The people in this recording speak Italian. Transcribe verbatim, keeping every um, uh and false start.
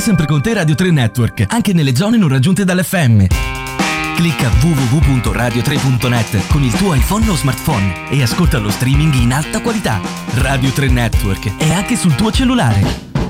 sempre con te Radio tre Network, anche nelle zone non raggiunte dall'F M. Clicca w w w punto radio tre punto net con il tuo iPhone o smartphone e ascolta lo streaming in alta qualità. Radio tre Network è anche sul tuo cellulare.